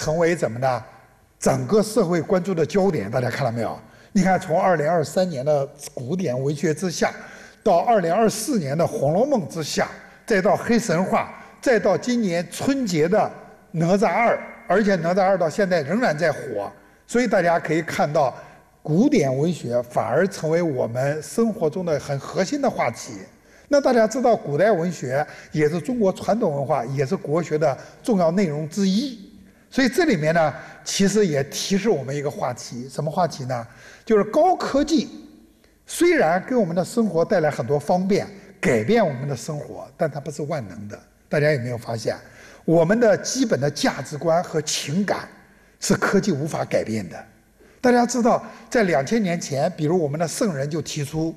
成为怎么呢？整个社会关注的焦点，大家看到没有？你看，从2023年的古典文学之夏，到2024年的《红楼梦》之夏，再到黑神话，再到今年春节的《哪吒2》，而且《哪吒2》到现在仍然在火。所以大家可以看到，古典文学反而成为我们生活中的很核心的话题。那大家知道，古代文学也是中国传统文化，也是国学的重要内容之一。所以这里面呢，其实也提示我们一个话题，什么话题呢？就是高科技虽然给我们的生活带来很多方便，改变我们的生活，但它不是万能的。大家有没有发现，我们的基本的价值观和情感是科技无法改变的？大家知道，在2000年前，比如我们的圣人就提出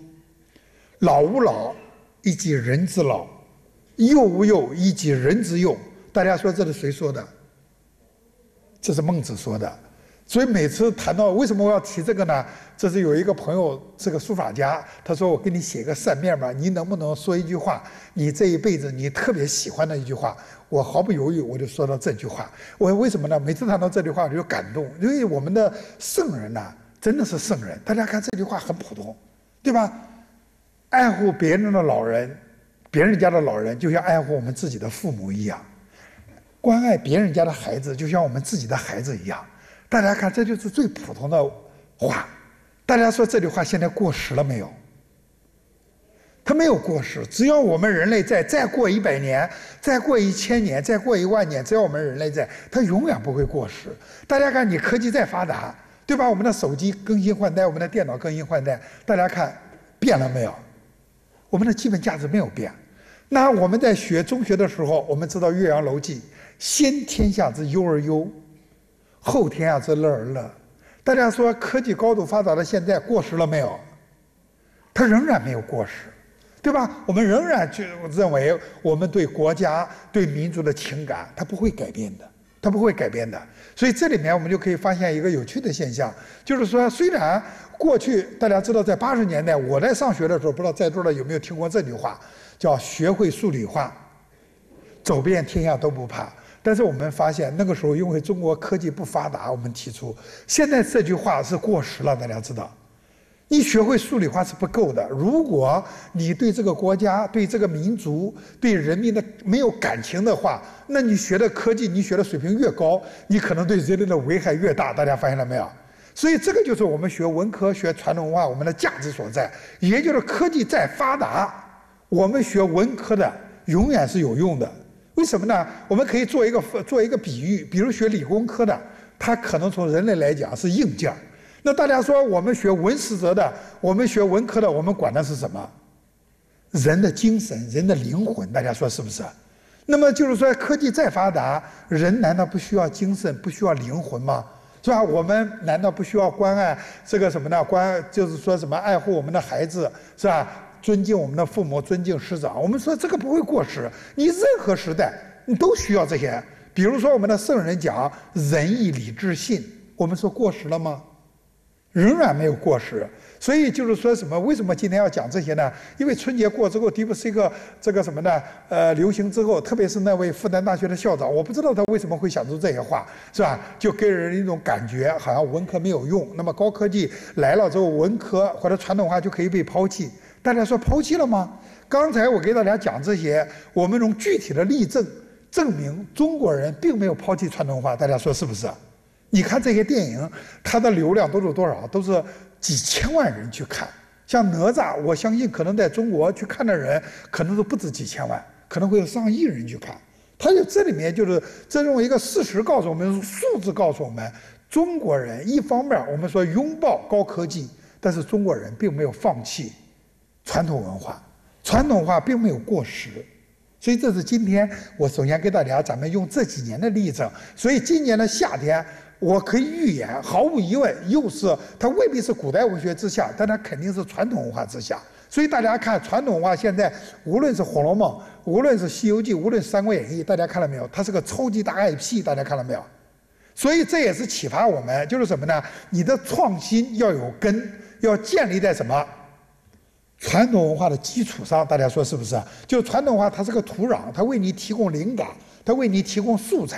“老吾老以及人之老，幼吾幼以及人之幼”。大家说这是谁说的？这是孟子说的。所以每次谈到为什么我要提这个呢？这是有一个朋友是个书法家，他说我给你写个扇面吧，你能不能说一句话，你这一辈子你特别喜欢的一句话？我毫不犹豫我就说到这句话。我为什么呢？每次谈到这句话我就感动，因为我们的圣人呢，真的是圣人。大家看这句话很普通，对吧？爱护别人的老人，别人家的老人就像爱护我们自己的父母一样，关爱别人家的孩子就像我们自己的孩子一样。大家看，这就是最普通的话。大家说这句话现在过时了没有？它没有过时，只要我们人类在，再过100年，再过1000年，再过1万年，只要我们人类在，它永远不会过时。大家看，你科技再发达，对吧？我们的手机更新换代，我们的电脑更新换代，大家看变了没有？我们的基本价值没有变。那我们在学中学的时候，我们知道《岳阳楼记》，先天下之忧而忧，后天下之乐而乐。大家说科技高度发达的现在过时了没有？它仍然没有过时，对吧？我们仍然就认为我们对国家、对民族的情感，它不会改变的，它不会改变的。所以这里面我们就可以发现一个有趣的现象，就是说，虽然过去大家知道，在80年代我在上学的时候，不知道在座的有没有听过这句话，叫“学会数理化，走遍天下都不怕”。但是我们发现那个时候，因为中国科技不发达，我们提出现在这句话是过时了。大家知道，你学会数理化是不够的。如果你对这个国家、对这个民族、对人民的没有感情的话，那你学的科技，你学的水平越高，你可能对人类的危害越大。大家发现了没有？所以这个就是我们学文科、学传统文化我们的价值所在。也就是科技再发达，我们学文科的永远是有用的。为什么呢？我们可以做一个比喻，比如学理工科的，它可能从人类来讲是硬件。那大家说我们学文史哲的，我们学文科的，我们管的是什么？人的精神，人的灵魂。大家说是不是？那么就是说，科技再发达，人难道不需要精神，不需要灵魂吗？是吧？我们难道不需要关爱这个什么呢？就是说什么爱护我们的孩子，是吧？尊敬我们的父母，尊敬师长。我们说这个不会过时，你任何时代你都需要这些。比如说我们的圣人讲仁义礼智信，我们说过时了吗？仍然没有过时。所以就是说什么？为什么今天要讲这些呢？因为春节过之后，迪布斯克这个什么呢？流行之后，特别是那位复旦大学的校长，我不知道他为什么会想出这些话，是吧？就给人一种感觉，好像文科没有用，那么高科技来了之后，文科或者传统文化就可以被抛弃。大家说抛弃了吗？刚才我给大家讲这些，我们用具体的例证证明中国人并没有抛弃传统文化。大家说是不是？你看这些电影，它的流量都是多少？都是几千万人去看。像哪吒，我相信可能在中国去看的人可能都不止几千万，可能会有上亿人去看。它就这里面就是这种一个事实告诉我们，数字告诉我们，中国人一方面我们说拥抱高科技，但是中国人并没有放弃传统文化，传统文化并没有过时。所以这是今天我首先给大家咱们用这几年的例证。所以今年的夏天，我可以预言，毫无疑问，又是它未必是古代文学之下，但它肯定是传统文化之下。所以大家看传统文化现在，无论是《红楼梦》，无论是《西游记》，无论是《三国演义》，大家看了没有？它是个超级大 IP， 大家看了没有？所以这也是启发我们，就是什么呢？你的创新要有根，要建立在什么？传统文化的基础上。大家说是不是？就传统文化它是个土壤，它为你提供灵感，它为你提供素材。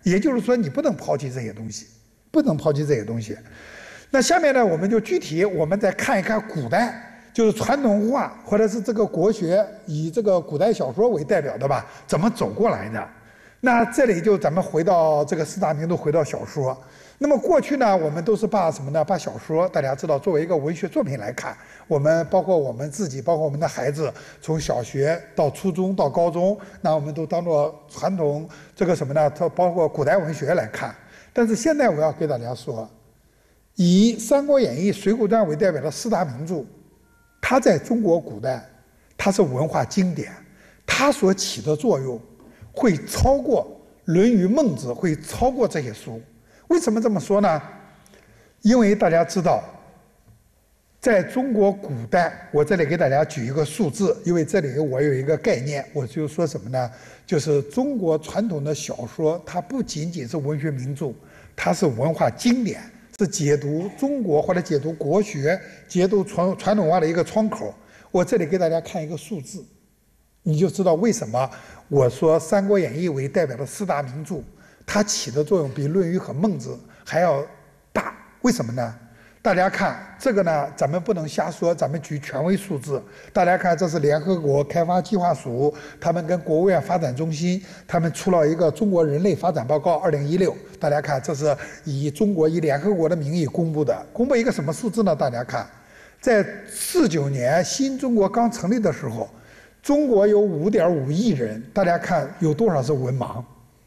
也就是说，你不能抛弃这些东西，不能抛弃这些东西。那下面呢，我们就具体我们再看一看古代，就是传统文化或者是这个国学以这个古代小说为代表的吧，怎么走过来的。那这里就咱们回到这个四大名著，回到小说。那么过去呢，我们都是把什么呢？把小说，大家知道，作为一个文学作品来看。我们包括我们自己，包括我们的孩子，从小学到初中到高中，那我们都当做传统这个什么呢？它包括古代文学来看。但是现在我要给大家说，以《三国演义》《水浒传》为代表的四大名著，它在中国古代，它是文化经典，它所起的作用会超过《论语》《孟子》，会超过这些书。为什么这么说呢？因为大家知道，在中国古代，我这里给大家举一个数字，因为这里我有一个概念，我就说什么呢？就是中国传统的小说，它不仅仅是文学名著，它是文化经典，是解读中国或者解读国学、解读传统文化的一个窗口。我这里给大家看一个数字，你就知道为什么我说《三国演义》为代表的四大名著，它起的作用比《论语》和《孟子》还要大。为什么呢？大家看这个呢，咱们不能瞎说，咱们举权威数字。大家看，这是联合国开发计划署，他们跟国务院发展中心，他们出了一个《中国人类发展报告2016》。大家看，这是以中国以联合国的名义公布的，公布一个什么数字呢？大家看，在49年新中国刚成立的时候，中国有5.5亿人，大家看有多少是文盲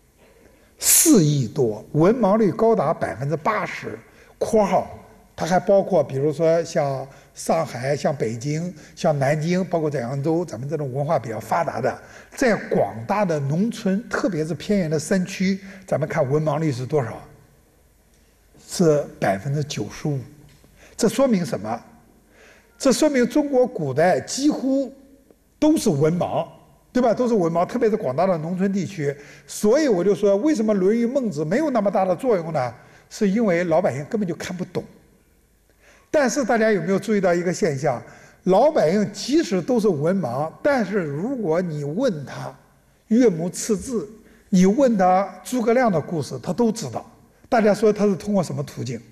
？4亿多，文盲率高达80%。括号，它还包括比如说像上海、像北京、像南京，包括在扬州，咱们这种文化比较发达的，在广大的农村，特别是偏远的山区，咱们看文盲率是多少？是95%。这说明什么？这说明中国古代几乎都是文盲。对吧？都是文盲，特别是广大的农村地区。所以我就说，为什么《论语》《孟子》没有那么大的作用呢？是因为老百姓根本就看不懂。但是大家有没有注意到一个现象？老百姓即使都是文盲，但是如果你问他岳母刺字，你问他诸葛亮的故事，他都知道。大家说他是通过什么途径？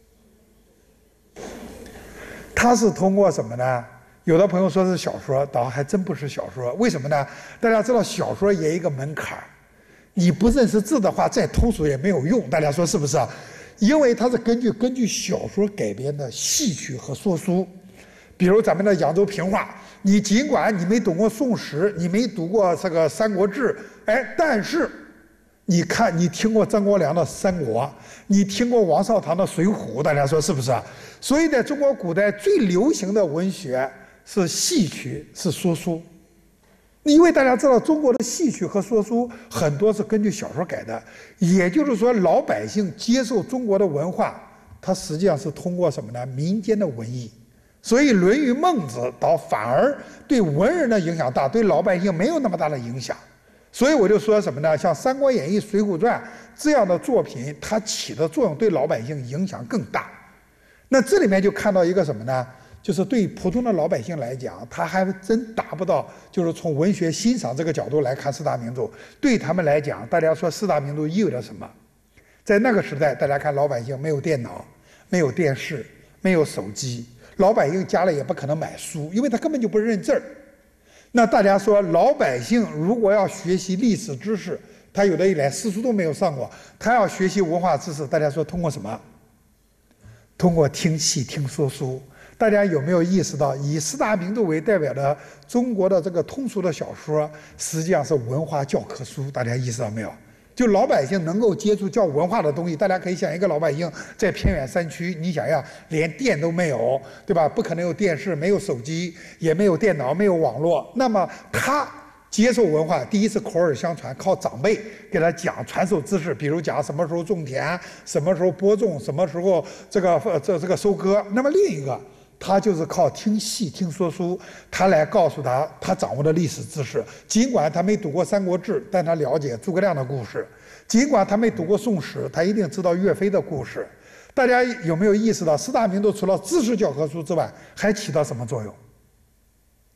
他是通过什么呢？有的朋友说是小说，倒还真不是小说。为什么呢？大家知道小说也有一个门槛，你不认识字的话，再通俗也没有用。大家说是不是啊？因为它是根据小说改编的戏曲和说书。比如咱们的扬州评话，你尽管你没读过宋史，你没读过这个《三国志》，哎，但是你看你听过张国良的《三国》，你听过王绍堂的《水浒》，大家说是不是啊？所以在中国古代最流行的文学是戏曲，是说书。因为大家知道，中国的戏曲和说书很多是根据小说改的，也就是说，老百姓接受中国的文化，它实际上是通过什么呢？民间的文艺。所以《论语》《孟子》倒反而对文人的影响大，对老百姓没有那么大的影响。所以我就说什么呢？像《三国演义》《水浒传》这样的作品，它起的作用对老百姓影响更大。那这里面就看到一个什么呢？就是对普通的老百姓来讲，他还真达不到，就是从文学欣赏这个角度来看四大名著。对他们来讲，大家说四大名著意味着什么？在那个时代，大家看老百姓没有电脑，没有电视，没有手机，老百姓家里也不可能买书，因为他根本就不认字儿。那大家说，老百姓如果要学习历史知识，他有的一连私塾都没有上过，他要学习文化知识，大家说通过什么？通过听戏、听说书。大家有没有意识到，以四大名著为代表的中国的这个通俗的小说，实际上是文化教科书？大家意识到没有？就老百姓能够接触叫文化的东西，大家可以想，一个老百姓在偏远山区，你想想，连电都没有，对吧？不可能有电视，没有手机，也没有电脑，没有网络。那么他接受文化，第一是口耳相传，靠长辈给他讲传授知识，比如讲什么时候种田，什么时候播种，什么时候这个收割。那么另一个，他就是靠听戏、听说书，他来告诉他掌握的历史知识。尽管他没读过《三国志》，但他了解诸葛亮的故事；尽管他没读过宋史，他一定知道岳飞的故事。大家有没有意识到，四大名著除了知识教科书之外，还起到什么作用？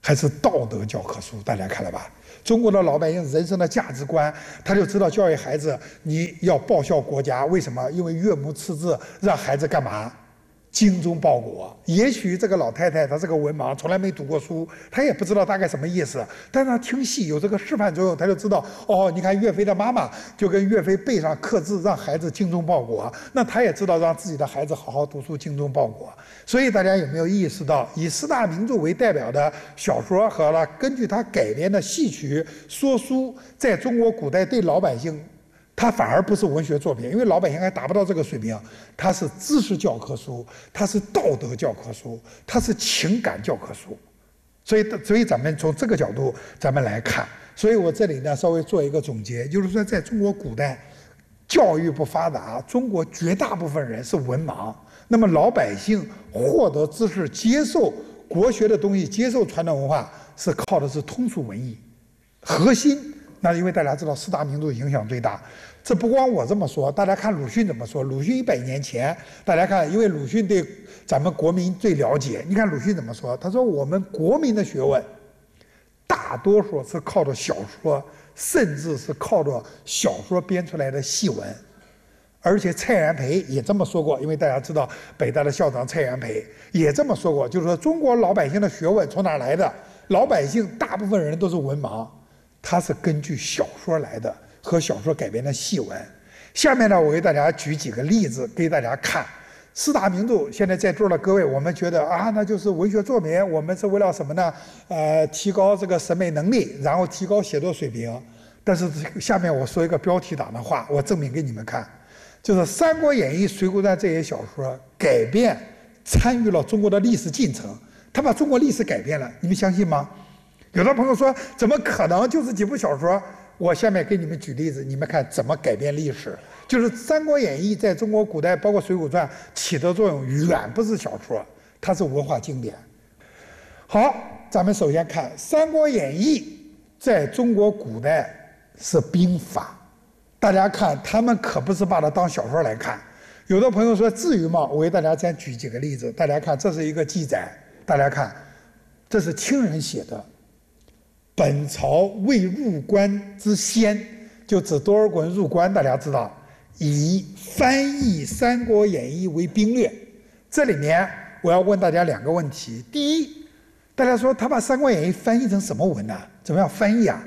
还是道德教科书？大家看了吧？中国的老百姓人生的价值观，他就知道教育孩子你要报效国家。为什么？因为岳母刺字，让孩子干嘛？精忠报国。也许这个老太太她是个文盲，从来没读过书，她也不知道大概什么意思。但是她听戏有这个示范作用，她就知道哦，你看岳飞的妈妈就跟岳飞背上刻字，让孩子精忠报国。那她也知道让自己的孩子好好读书，精忠报国。所以大家有没有意识到，以四大名著为代表的小说和根据它改编的戏曲、说书，在中国古代对老百姓，它反而不是文学作品，因为老百姓还达不到这个水平。它是知识教科书，它是道德教科书，它是情感教科书。所以咱们从这个角度咱们来看。所以我这里呢稍微做一个总结，就是说在中国古代，教育不发达，中国绝大部分人是文盲。那么老百姓获得知识、接受国学的东西、接受传统文化，是靠的是通俗文艺。核心，那因为大家知道四大名著影响最大，这不光我这么说，大家看鲁迅怎么说。鲁迅100年前，大家看，因为鲁迅对咱们国民最了解，你看鲁迅怎么说？他说我们国民的学问，大多数是靠着小说，甚至是靠着小说编出来的戏文。而且蔡元培也这么说过，因为大家知道北大的校长蔡元培也这么说过，就是说中国老百姓的学问从哪儿来的？老百姓大部分人都是文盲，他是根据小说来的，和小说改编的戏文。下面呢，我给大家举几个例子给大家看。四大名著，现在在座的各位，我们觉得啊，那就是文学作品，我们是为了什么呢？提高这个审美能力，然后提高写作水平。但是下面我说一个标题党的话，我证明给你们看。就是《三国演义》《水浒传》这些小说改变，参与了中国的历史进程，他把中国历史改变了，你们相信吗？有的朋友说，怎么可能？就是几部小说。我下面给你们举例子，你们看怎么改变历史。就是《三国演义》在中国古代，包括《水浒传》起的作用远不是小说，它是文化经典。好，咱们首先看《三国演义》在中国古代是兵法。大家看，他们可不是把它当小说来看。有的朋友说至于吗？我给大家再举几个例子。大家看，这是一个记载，大家看，这是清人写的。本朝未入关之先，就指多尔衮入关，大家知道，以翻译《三国演义》为兵略。这里面我要问大家2个问题：第一，大家说他把《三国演义》翻译成什么文呢？怎么样翻译啊？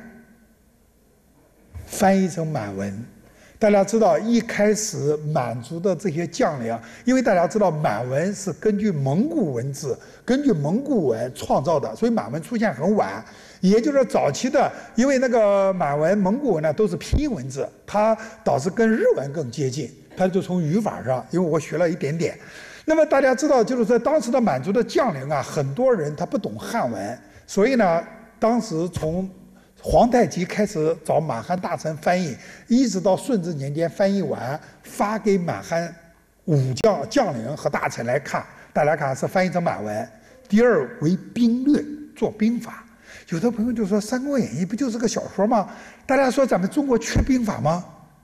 翻译成满文。大家知道，一开始满族的这些将领，因为大家知道满文是根据蒙古文字、根据蒙古文创造的，所以满文出现很晚。也就是说，早期的，因为那个满文、蒙古文呢都是拼音文字，它导致跟日文更接近。它就从语法上，因为我学了一点点。那么大家知道，就是说当时的满族的将领啊，很多人他不懂汉文，所以呢，当时从皇太极开始找满汉大臣翻译，一直到顺治年间翻译完，发给满汉武将领和大臣来看。大家看是翻译成满文。第二为兵略，做兵法。有的朋友就说《三国演义》不就是个小说吗？大家说咱们中国缺兵法吗？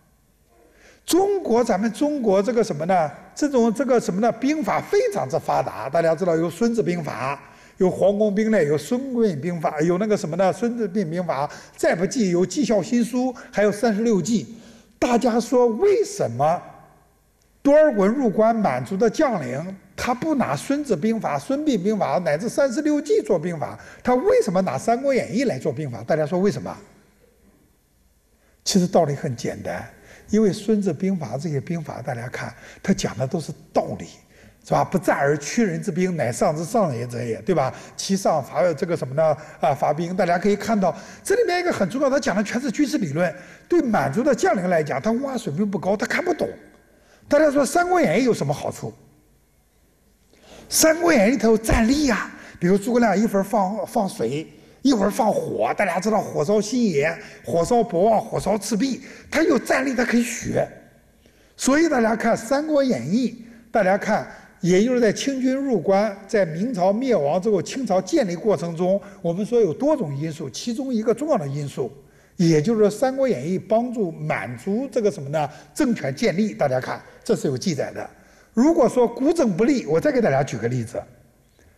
咱们中国这个什么呢？这个什么呢？兵法非常之发达。大家知道有《孙子兵法》。有皇宫兵略，有孙膑兵法，有那个什么呢？孙子兵法，再不济有纪效新书，还有36计。大家说为什么多尔衮入关，满族的将领他不拿孙子兵法、孙膑兵法乃至36计做兵法，他为什么拿《三国演义》来做兵法？大家说为什么？其实道理很简单，因为孙子兵法这些兵法，大家看他讲的都是道理。是吧？不战而屈人之兵，乃上之上也者也，对吧？其上伐这个什么呢？伐兵。大家可以看到，这里面一个很重要，他讲的全是军事理论。对满族的将领来讲，他文化水平不高，他看不懂。大家说《三国演义》有什么好处？《三国演义》里头有战例啊，比如诸葛亮一会儿放水，一会儿放火。大家知道火烧新野、火烧博望、火烧赤壁，他有战例，他可以学。所以大家看《三国演义》，大家看。也就是在清军入关，在明朝灭亡之后，清朝建立过程中，我们说有多种因素，其中一个重要的因素，也就是说《三国演义》帮助满族这个什么呢政权建立。大家看，这是有记载的。如果说孤政不立，我再给大家举个例子，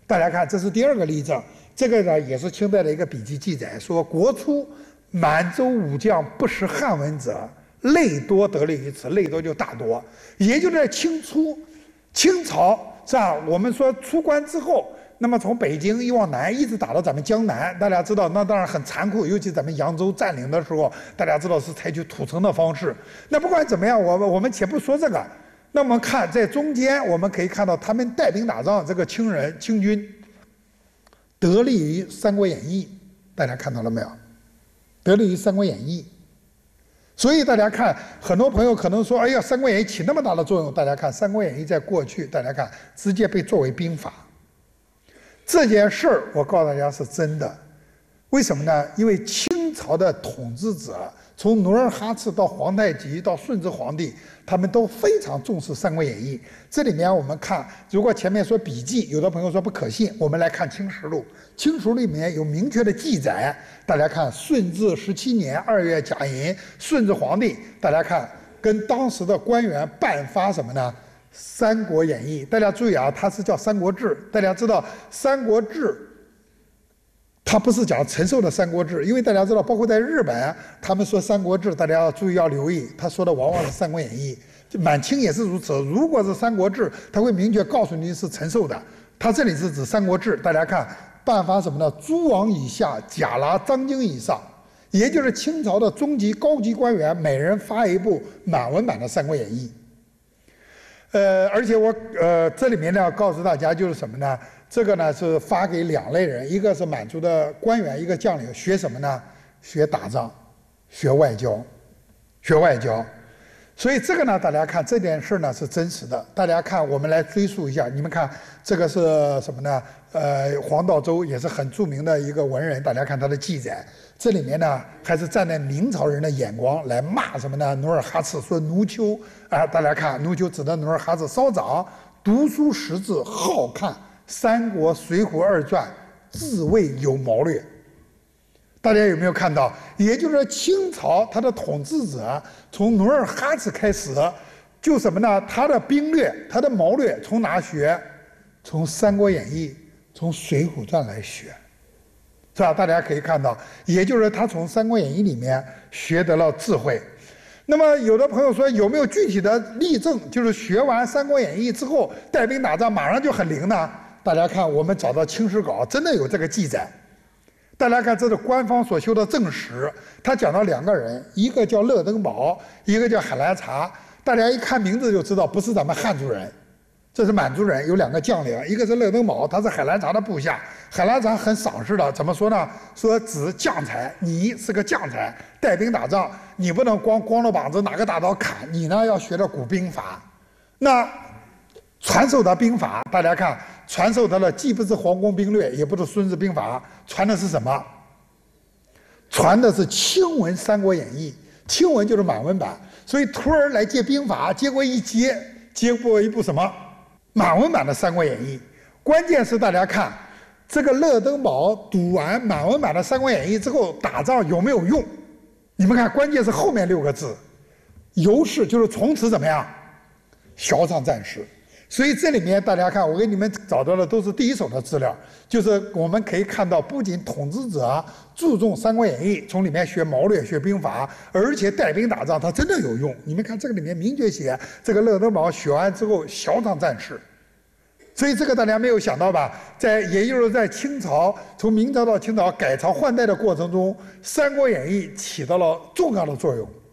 大家看，这是第二个例证。这个呢，也是清代的一个笔记记载，说国初满洲武将不识汉文者，类多得利于此。类多就大多，也就在清朝是吧？我们说出关之后，那么从北京一往南，一直打到咱们江南。大家知道，那当然很残酷，尤其咱们扬州占领的时候，大家知道是采取屠城的方式。那不管怎么样，我们且不说这个。那么看在中间，我们可以看到他们带兵打仗，这个清军得利于《三国演义》，大家看到了没有？得利于《三国演义》。所以大家看，很多朋友可能说：“哎呀，《三国演义》起那么大的作用。”大家看，《三国演义》在过去，大家看直接被作为兵法。这件事儿，我告诉大家是真的。为什么呢？因为清朝的统治者，从努尔哈赤到皇太极到顺治皇帝，他们都非常重视《三国演义》。这里面我们看，如果前面说笔记，有的朋友说不可信，我们来看《清实录》。《清实录》里面有明确的记载。大家看，顺治17年2月甲寅，顺治皇帝，大家看跟当时的官员颁发什么呢？《三国演义》。大家注意啊，它是叫《三国志》。大家知道，《三国志》它不是讲陈寿的《三国志》，因为大家知道，包括在日本，他们说《三国志》，大家要注意要留意，他说的往往是《三国演义》。满清也是如此，如果是《三国志》，他会明确告诉你是陈寿的。他这里是指《三国志》，大家看颁发什么呢？诸王以下，甲喇章京以上，也就是清朝的中级、高级官员，每人发一部满文版的《三国演义》。而且我这里面呢，告诉大家就是什么呢？这个呢是发给2类人，一个是满族的官员，一个将领，学什么呢？学打仗，学外交，学外交。所以这个呢，大家看这件事呢是真实的。大家看，我们来追溯一下，你们看这个是什么呢？黄道周也是很著名的一个文人，大家看他的记载，这里面呢还是站在明朝人的眼光来骂什么呢？努尔哈赤，说奴丘啊，大家看奴丘指的努尔哈赤稍长，读书识字，好看《三国》《水浒》2传，自谓有谋略。大家有没有看到？也就是说，清朝它的统治者从努尔哈赤开始，就什么呢？他的兵略、他的谋略从哪学？从《三国演义》、从《水浒传》来学，是吧？大家可以看到，也就是他从《三国演义》里面学得了智慧。那么，有的朋友说，有没有具体的例证？就是学完《三国演义》之后，带兵打仗马上就很灵呢？大家看，我们找到《清史稿》，真的有这个记载。大家看，这是官方所修的正史，他讲到2个人，一个叫乐登堡，一个叫海兰察。大家一看名字就知道不是咱们汉族人，这是满族人。有2个将领，一个是乐登堡，他是海兰察的部下。海兰察很赏识的，怎么说呢？说指将才，你是个将才，带兵打仗，你不能光着膀子拿个大刀砍，你呢要学点古兵法。那传授他兵法，大家看，传授他的既不是皇宫兵略，也不是孙子兵法，传的是什么？传的是清文《三国演义》，清文就是满文版。所以徒儿来借兵法，结果接过一部什么满文版的《三国演义》。关键是大家看，这个乐登堡读完满文版的《三国演义》之后，打仗有没有用？你们看，关键是后面6个字，由是就是从此怎么样，骁畅战士。所以这里面大家看，我给你们找到的都是第一手的资料，就是我们可以看到，不仅统治者注重《三国演义》，从里面学谋略、学兵法，而且带兵打仗，它真的有用。你们看这个里面明确写，这个乐登堡学完之后骁畅战士。所以这个大家没有想到吧？也就是在清朝，从明朝到清朝改朝换代的过程中，《三国演义》起到了重要的作用。